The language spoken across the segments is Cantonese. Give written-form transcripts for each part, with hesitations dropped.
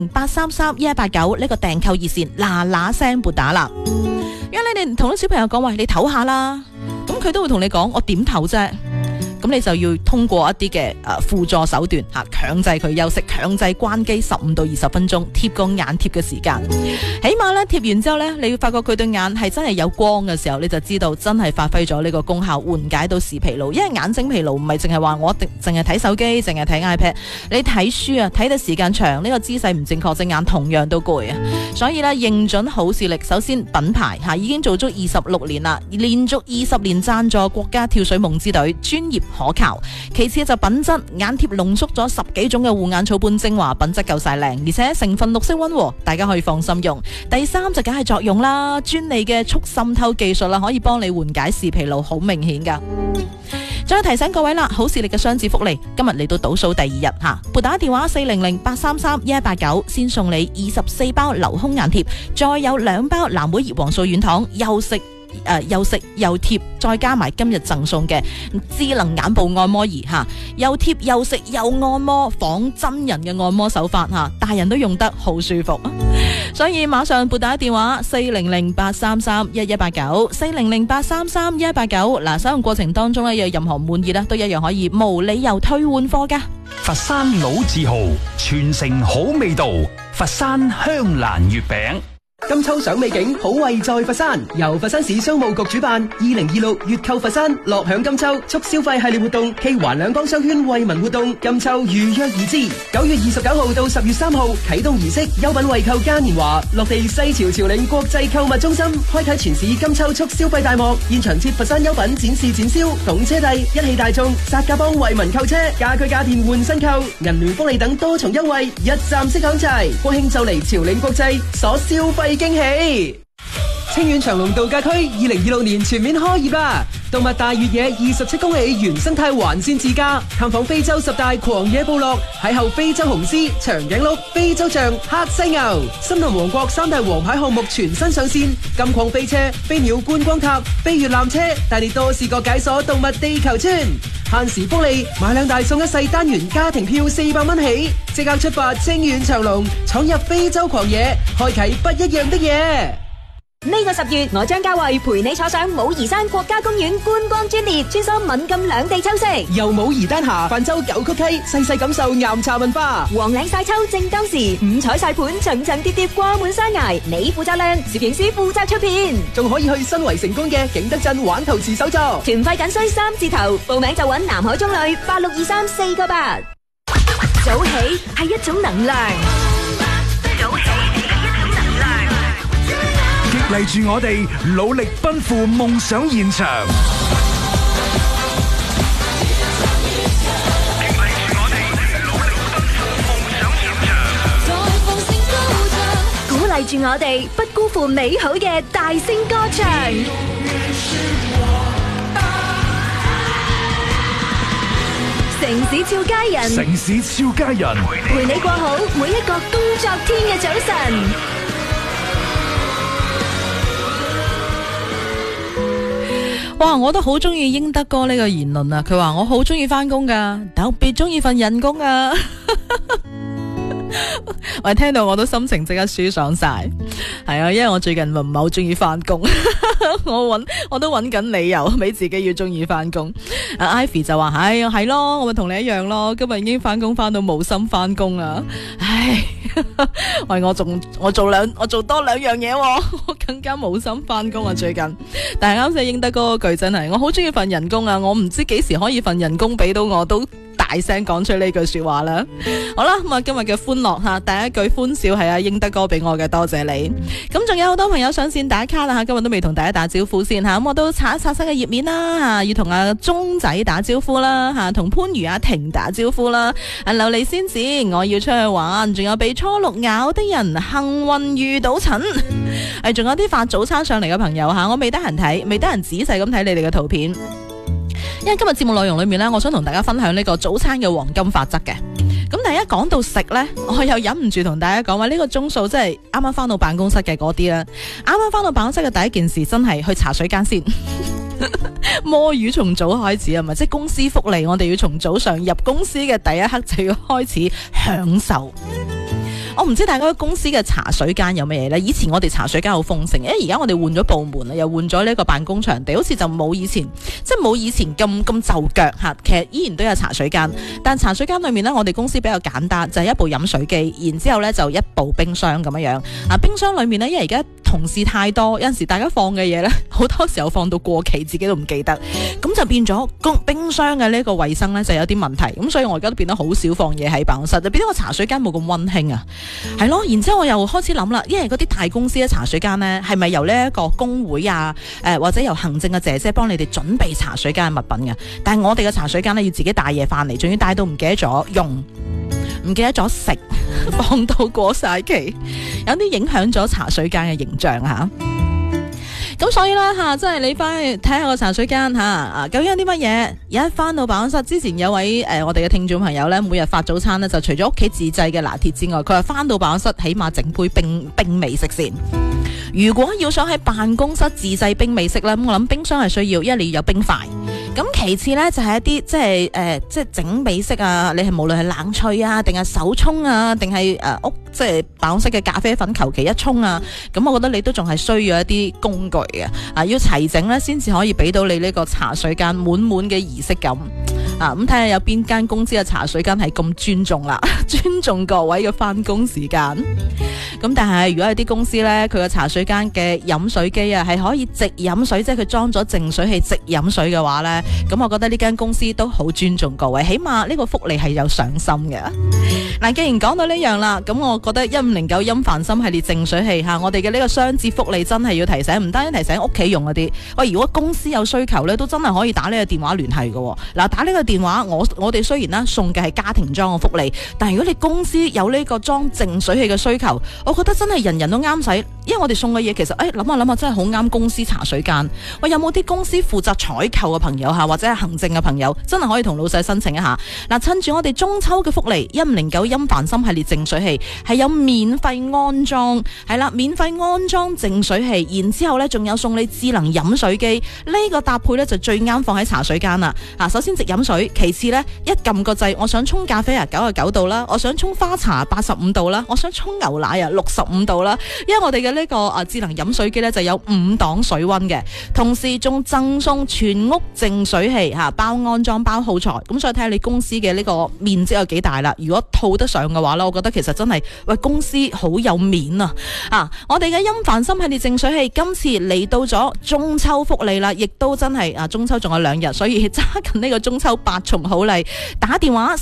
8331189呢個訂購熱線嗱聲撥打啦。因為你哋同啲小朋友講喂，你唞下啦，咁佢都會同你講我點唞啫。咁你就要通過一啲嘅輔助手段強制佢休息，強制關機15到20分鐘，貼個眼貼嘅時間。起碼咧貼完之後咧，你會發覺佢對眼係真係有光嘅時候，你就知道真係發揮咗呢個功效，緩解到視疲勞。因為眼睛疲勞唔係淨係話我淨係睇手機，淨係睇 iPad， 你睇書啊，睇得時間長，呢個姿勢唔正確，隻眼同樣都攰啊。所以咧認準好視力，首先品牌已經做足26年啦，連續20年贊助國家跳水夢之隊，專業可靠。其次就品質，眼貼濃縮咗10幾種嘅護眼草本精華，品質夠晒靚，而且成分綠色溫和，大家可以放心用。第三就梗係作用啦，專利嘅速滲透技術啦，可以幫你緩解視疲勞，好明顯噶。再提醒各位啦，好視力嘅雙子福利，今日嚟到倒數第2日撥打電話400-833-1189，先送你24包留空眼貼，再有2包藍莓葉黃素軟糖，又食又貼，再加埋今日贈送嘅智能眼部按摩儀又貼又食又按摩，仿真人嘅按摩手法大人都用得好舒服。所以馬上撥打電話400-833-1189 400-833-1189。嗱，使用過程當中咧有任何唔滿意咧，都一樣可以無理由退換貨噶。 佛山老字號，傳承好味道，佛山香蘭月餅。 金秋賞美景，好惠在佛山。由佛山市商務局主辦2026粵購佛山樂享金秋促消費系列活動暨環兩江商圈惠民活動，金秋如約而至。9月29號到10月3號啟動儀式，優品惠購嘉年華落地西樵朝領國際購物中心，開啟全市金秋促消費大幕。現場設佛山優品展示展銷，懂車帝一汽大眾薩價幫惠民購車，家居家電換新購，銀聯福利等多重優惠，一站式享齊。國慶就嚟朝領國際，所消費驚喜！清遠長隆度假區2026年全面開業啦！動物大越野27公里原生態環線自駕，探訪非洲10大狂野部落，邂逅非洲雄獅、長頸鹿、非洲象、黑犀牛。森林王國3大王牌項目全新上線，金礦飛車、飛鳥觀光塔、飛越纜車，帶你多視覺解鎖動物地球村。限時福利，買2大送1細單元家庭票400蚊起，即刻出發清遠長隆，闖入非洲狂野，開啟不一樣的嘢。 呢個10月，我張家慧陪你坐上武夷山國家公園觀光專列，穿梭閩贛兩地秋色， 由武夷丹霞泛舟九曲溪，細細感受岩茶文化。 黃嶺晒秋正當時，5彩晒盤層層疊疊掛滿山崖，你負責靚，攝影師負責出片， 仲可以去新圍成功嘅景德鎮玩陶瓷手作。 團費僅需3字頭，報名就揾南海中旅8623-498。早起係一種能量，早起係一種能量。 激勵住我哋努力奔赴夢想現場， 鼓勵住我哋不辜負美好嘅大聲歌唱。城市俏佳人， 城市俏佳人， 陪你過好每一個工作天嘅早晨。 哇！我都好中意英德哥呢個言論啊！佢話我好中意翻工噶，特別中意份人工啊！我聽到我都心情即刻舒爽晒，係啊，因為我最近唔係好中意翻工，我都揾緊理由俾自己要中意翻工。Ivy 就話：係咯，我咪同你一樣咯，今日已經翻工翻到冇心翻工啊！唉，喂，我做多2樣嘢，我更加冇心翻工啊！最近，但係啱先英德哥嗰句真係，我好中意份人工啊！我唔知幾時可以份人工俾到我都。大聲講出呢句說話啦！好啦，咁啊今日嘅歡樂吓，第一句歡笑係阿英德哥俾我嘅，多謝你。咁仲有好多朋友上線打卡啦吓，今日都未同大家打招呼先吓，咁我都刷一刷新嘅頁面啦吓，要同阿鐘仔打招呼啦吓，同番禺阿婷打招呼啦。阿琉璃仙子，我要出去玩，仲有被初六咬的人，幸運遇到陳。仲有啲發早餐上嚟嘅朋友吓，我未得閒睇，未得閒仔細咁睇你哋嘅圖片。因為今日節目內容裏面呢，我想同大家分享呢個早餐嘅黃金法則嘅。咁但係一講到食呢，我又忍唔住同大家講話呢個鐘數，即係啱啱翻到辦公室嘅嗰啲啦。啱啱翻到辦公室嘅第一件事，真係去茶水間先。摸魚從早開始啊嘛，即係公司福利，我哋要從早上入公司嘅第一刻就要開始享受。 我唔知大家公司嘅茶水間有咩嘢咧？以前我哋茶水間好豐盛，因為而家我哋換咗部門啦，又換咗呢個辦公場地，好似就冇以前咁就腳嚇。其實依然都有茶水間，但茶水間裏面呢，我哋公司比較簡單，就係一部飲水機，然之後呢就一部冰箱咁樣樣。冰箱裏面呢，因為而家同事太多，有陣時大家放嘅嘢呢，好多時候放到過期，自己都唔記得，咁就變咗冰箱嘅呢個衛生呢就有啲問題。咁所以我而家都變得好少放嘢喺辦公室，就變咗個茶水間冇咁溫馨啊。係咯，然之後我又開始諗啦，因為嗰啲大公司嘅茶水間呢，係咪由呢一個工會啊，或者由行政嘅姐姐幫你哋準備茶水間嘅物品嘅？但係我哋嘅茶水間呢，要自己帶嘢翻嚟，仲要帶到唔記得咗用，唔記得咗食，放到過晒期，有啲影響咗茶水間嘅形象吓。咁所以啦吓，即係你翻去睇下個茶水間吓，究竟有啲乜嘢？而一翻到辦公室之前，有位我哋嘅聽眾朋友咧，每日發早餐咧，就除咗屋企自製嘅拿鐵之外，佢話翻到辦公室起碼整杯冰美式先。如果要想喺辦公室自製冰美式咧，咁我諗冰箱係需要，因為你要有冰塊。咁其次咧就係一啲即係整美式啊，你係無論係冷萃啊，定係手沖啊，定係即係辦公室嘅咖啡粉求其一沖啊，咁我覺得你都仲係需要一啲工具嘅要齊整咧，先至可以俾到你呢個茶水間滿滿嘅儀式感咁睇下有邊間公司嘅茶水間係咁尊重啦，尊重各位嘅翻工時間。咁但係如果有啲公司咧，佢個茶水間嘅飲水機啊係可以直飲水，即係佢裝咗淨水器直飲水嘅話咧，咁我覺得呢間公司都好尊重各位，起碼呢個福利係有上心嘅。嗱，既然講到呢樣啦，咁我覺得1509音凡心系列淨水器我哋嘅呢個雙節福利真係要提醒，唔單止提醒屋企用嗰啲，喂，如果公司有需求咧，都真係可以打呢個電話聯繫嘅。嗱，打呢個電話，我哋雖然啦送嘅係家庭裝嘅福利，但係如果你公司有呢個裝淨水器嘅需求，我覺得真係人人都啱使，因為我哋送嘅嘢其實諗下真係好啱公司茶水間。喂，有冇啲公司負責採購嘅朋友或者係行政嘅朋友，真係可以同老細申請一下。嗱，趁住我哋中秋嘅福利，1509音凡心系列淨水器係有免費安裝，係啦，免費安裝淨水器，然之後咧仲有送你智能飲水機，呢個搭配咧就最啱放喺茶水間啦。首先直飲水，其次咧一撳個掣，我想沖咖啡99度啦，我想沖花茶85度啦，我想沖牛奶65度啦。因為我哋嘅呢個智能飲水機咧就有5檔水溫嘅，同時仲贈送全屋淨水器包安裝包耗材。咁所以睇下你公司嘅呢個面積有幾大啦。如果套得上嘅話咧，我覺得其實真係喂公司好有面啊！我哋嘅音凡心系列淨水器今次嚟到咗中秋福利啦，亦都真係中秋仲有2日，所以揸緊呢個中秋8重好禮，打電話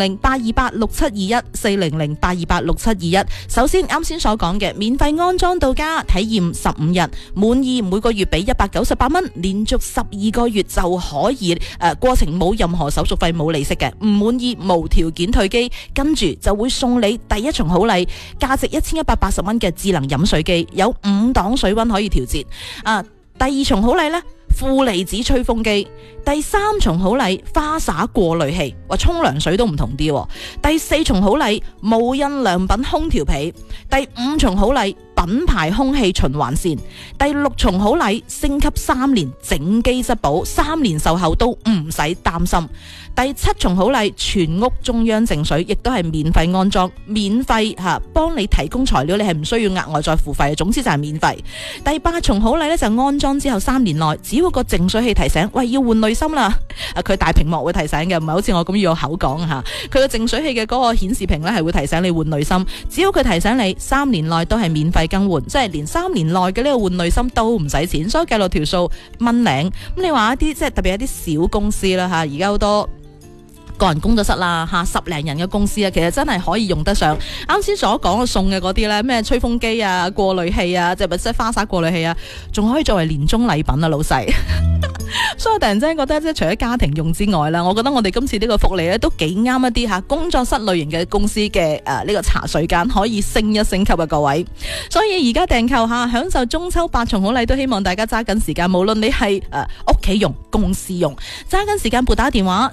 400-828-6721 400-828-6721。首先啱先所講嘅免費安裝到家，體驗15日，滿意每個月俾198蚊，連續12個月就可以過程冇任何手續費，冇利息嘅，唔滿意無條件退機，跟住就會送你第一重好禮，價值1180蚊嘅智能飲水機，有5檔水溫可以調節。第2重好禮呢，負離子吹風機。第3重好禮，花灑過濾器，話沖涼水都唔同啲。第4重好禮，無印良品空調被。第5重好禮，品牌空氣循環扇。第6重好禮，升級3年整機質保，3年售後都唔使擔心。第7重好禮，全屋中央淨水，亦都係免費安裝，免費幫你提供材料，你係唔需要額外再付費嘅，總之就係免費。第8重好禮咧，就安裝之後3年內，只要個淨水器提醒，喂，要換濾芯啦，佢大屏幕會提醒嘅，唔係好似我咁要有口講吓。佢個淨水器嘅嗰個顯示屏咧係會提醒你換濾芯，只要佢提醒你3年內都係免費更換，即係連3年內嘅呢個換濾芯都唔使錢，所以計落條數蚊零。咁你話一啲即係特別一啲小公司啦吓，而家好多個人工作室啦10零人嘅公司啊，其實真係可以用得上啱先所講嘅送嘅嗰啲咧，咩吹風機啊、過濾器啊，即係花灑過濾器啊，仲可以作為年終禮品啊，老細。所以我突然之間覺得，即係除咗家庭用之外啦，我覺得我哋今次呢個福利咧都幾啱一啲工作室類型嘅公司嘅呢個茶水間可以升一升級啊，各位。所以而家訂購享受中秋8重好禮，都希望大家揸緊時間，無論你係屋企用、公司用，揸緊時間撥打電話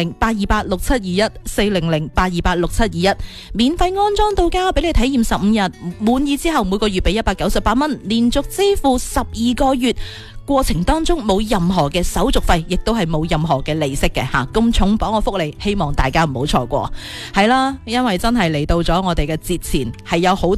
400-828-6721 400-828-6721，免費安裝到家，俾你體驗15日，滿意之後每個月俾198蚊，連續支付12個月。 過程當中冇任何嘅手續費，亦都係冇任何嘅利息嘅吓，咁重磅嘅福利，希望大家唔好錯過。係啦，因為真係嚟到咗我哋嘅節前，係有好